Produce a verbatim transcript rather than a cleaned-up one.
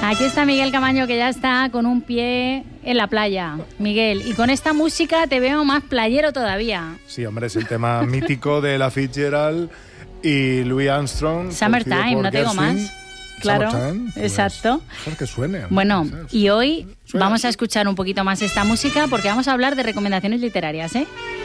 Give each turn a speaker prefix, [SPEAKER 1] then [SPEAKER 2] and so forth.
[SPEAKER 1] Aquí está Miguel Camaño, que ya está con un pie en la playa. Miguel, y con esta música te veo más playero todavía.
[SPEAKER 2] Sí, hombre, es el tema mítico de Ella Fitzgerald y Louis Armstrong.
[SPEAKER 1] Summertime, no te digo más. Claro,
[SPEAKER 2] Summertime, pues,
[SPEAKER 1] exacto.
[SPEAKER 2] Que suene.
[SPEAKER 1] Bueno,
[SPEAKER 2] ¿sabes?
[SPEAKER 1] y hoy
[SPEAKER 2] Suena
[SPEAKER 1] vamos
[SPEAKER 2] así.
[SPEAKER 1] a escuchar un poquito más esta música porque vamos a hablar de recomendaciones literarias, ¿eh?